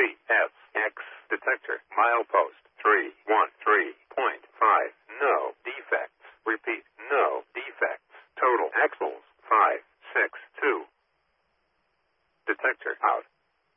CSX detector. Milepost 313.5. No defects. Repeat, no defects. Total axles 562. Detector out.